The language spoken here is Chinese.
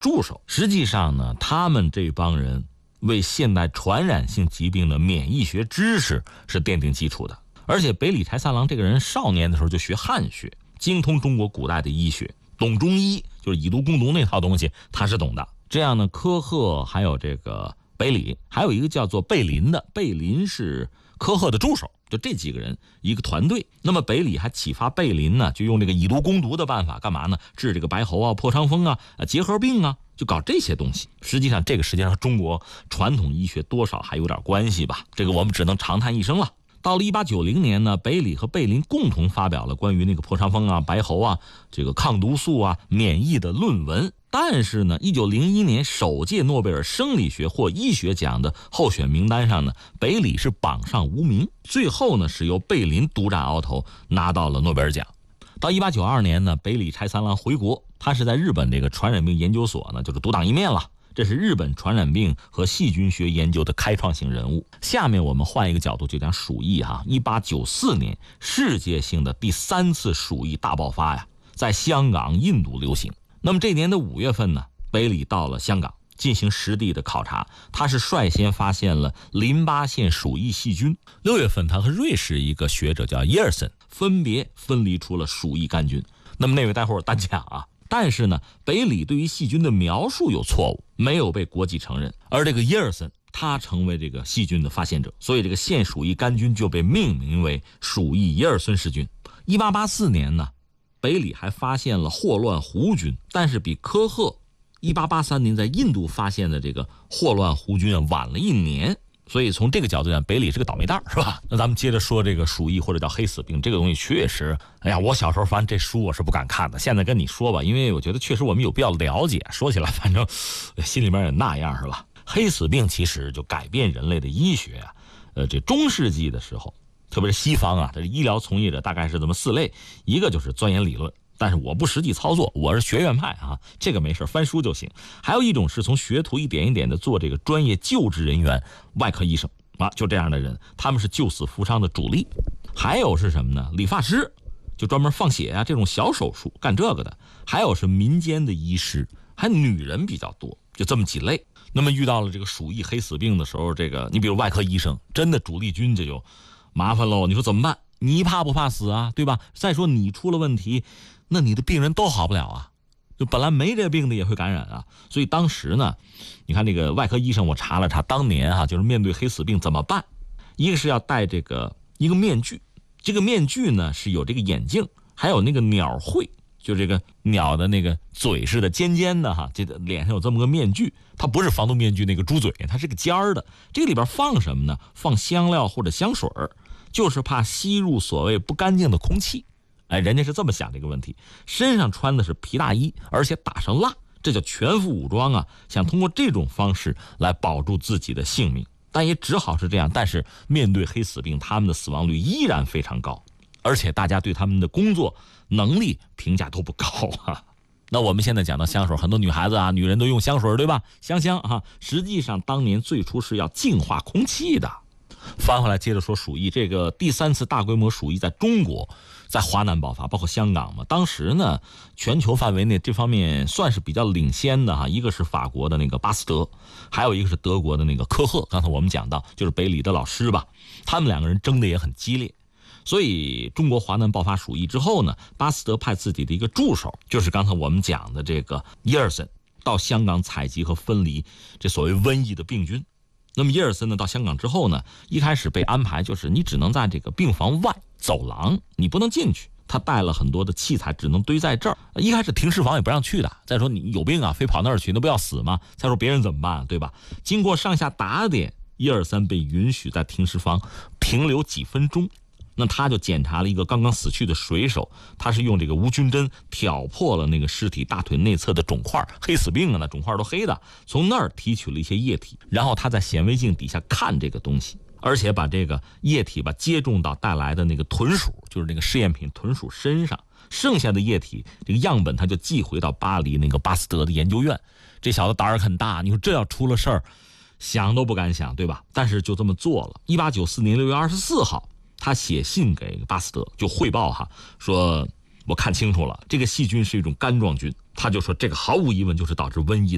助手。实际上呢，他们这帮人为现代传染性疾病的免疫学知识是奠定基础的。而且北里柴三郎这个人少年的时候就学汉学，精通中国古代的医学，懂中医，就是以毒攻毒那套东西他是懂的。这样呢，科赫还有这个北里，还有一个叫做贝林的，贝林是科赫的助手，就这几个人一个团队。那么北里还启发贝林呢，就用这个以毒攻毒的办法干嘛呢？治这个白喉啊、破伤风啊、结核病啊，就搞这些东西。实际上这个时间和中国传统医学多少还有点关系吧，这个我们只能长叹一声了。到了1890年呢，北里和贝林共同发表了关于那个破伤风啊、白喉啊、这个抗毒素啊、免疫的论文。但是呢，1901年首届诺贝尔生理学或医学奖的候选名单上呢，北里是榜上无名。最后呢，是由贝林独占鳌头，拿到了诺贝尔奖。到1892年呢，北里柴三郎回国，他是在日本这个传染病研究所呢，就是独当一面了。这是日本传染病和细菌学研究的开创性人物。下面我们换一个角度，就讲鼠疫哈。1894年，世界性的第3次鼠疫大爆发呀，在香港、印度流行。那么这年的5月份呢，北里到了香港进行实地的考察，他是率先发现了淋巴腺鼠疫细菌。6月份，他和瑞士一个学者叫耶尔森分别分离出了鼠疫杆菌。那么那位待会儿单讲啊。但是呢，北里对于细菌的描述有错误，没有被国际承认。而这个耶尔森他成为这个细菌的发现者，所以这个腺鼠疫杆菌就被命名为鼠疫耶尔森氏菌。1884年呢，北里还发现了霍乱弧菌，但是比科赫1883年在印度发现的这个霍乱弧菌晚了1年。所以从这个角度讲，北里是个倒霉蛋，是吧？那咱们接着说这个鼠疫或者叫黑死病这个东西，确实，哎呀，我小时候反正这书我是不敢看的。现在跟你说吧，因为我觉得确实我们有必要了解。说起来，反正心里面也那样，是吧？黑死病其实就改变人类的医学啊。这中世纪的时候，特别是西方啊，这医疗从业者大概是这么4类，一个就是钻研理论。但是我不实际操作，我是学院派啊，这个没事翻书就行。还有一种是从学徒一点一点的做这个专业救治人员，外科医生啊，就这样的人，他们是救死扶伤的主力。还有是什么呢？理发师，就专门放血啊这种小手术干这个的。还有是民间的医师，还女人比较多，就这么几类。那么遇到了这个鼠疫黑死病的时候，这个你比如外科医生，真的主力军这就麻烦喽。你说怎么办？你怕不怕死啊？对吧？再说你出了问题，那你的病人都好不了啊，就本来没这病的也会感染啊。所以当时呢，你看这个外科医生，我查了查，当年啊，就是面对黑死病怎么办？一个是要戴这个一个面具，这个面具呢是有这个眼镜，还有那个鸟喙，就这个鸟的那个嘴似的尖尖的哈，这个脸上有这么个面具，它不是防毒面具那个猪嘴，它是个尖儿的。这个里边放什么呢？放香料或者香水，就是怕吸入所谓不干净的空气。哎，人家是这么想这个问题。身上穿的是皮大衣，而且打上蜡，这叫全副武装啊，想通过这种方式来保住自己的性命。但也只好是这样，但是面对黑死病，他们的死亡率依然非常高，而且大家对他们的工作能力评价都不高啊。那我们现在讲到香水，很多女孩子啊、女人都用香水，对吧？香啊，实际上当年最初是要净化空气的。翻回来接着说鼠疫，这个第3次大规模鼠疫在中国，在华南爆发，包括香港嘛。当时呢，全球范围内这方面算是比较领先的哈。一个是法国的那个巴斯德，还有一个是德国的那个科赫。刚才我们讲到，就是北里的老师吧，他们2个人争得也很激烈。所以中国华南爆发鼠疫之后呢，巴斯德派自己的一个助手，就是刚才我们讲的这个耶尔森，到香港采集和分离这所谓瘟疫的病菌。那么耶尔森呢，到香港之后呢，一开始被安排就是你只能在这个病房外走廊，你不能进去。他带了很多的器材，只能堆在这儿。一开始停尸房也不让去的。再说你有病啊，非跑那儿去，那不要死吗？再说别人怎么办，对吧？经过上下打点，耶尔森被允许在停尸房停留几分钟。那他就检查了一个刚刚死去的水手，他是用这个无菌针挑破了那个尸体大腿内侧的肿块，黑死病啊，那肿块都黑的，从那儿提取了一些液体，然后他在显微镜底下看这个东西，而且把这个液体接种到带来的那个豚鼠，就是那个试验品豚鼠身上，剩下的液体这个样本他就寄回到巴黎那个巴斯德的研究院。这小子胆儿很大，你说这要出了事儿，想都不敢想，对吧？但是就这么做了。1894年6月24号。他写信给巴斯德，就汇报哈，说我看清楚了，这个细菌是一种杆状菌。他就说这个毫无疑问就是导致瘟疫的